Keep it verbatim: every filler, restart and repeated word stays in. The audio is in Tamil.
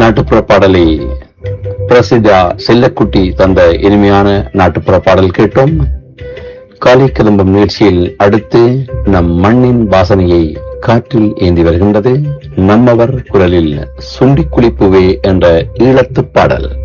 நாட்டுப்புற பாடலை பிரசித்தா செல்லக்குட்டி தந்த இனிமையான நாட்டுப்புற பாடல் கேட்டோம். காலை கிளம்பும் நிகழ்ச்சியில் அடுத்து நம் மண்ணின் வாசனையை காற்றில் ஏந்தி வருகின்றது. நம்மவர் குரலில் சுண்டி குளிப்புவே என்ற ஈழத்து பாடல்.